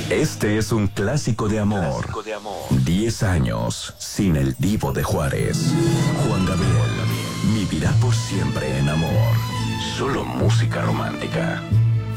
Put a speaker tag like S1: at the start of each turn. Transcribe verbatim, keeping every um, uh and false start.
S1: Este es un clásico de amor.
S2: Clásico de amor.
S1: Diez años sin el Divo de Juárez. Juan Gabriel vivirá por siempre en amor. Solo música romántica.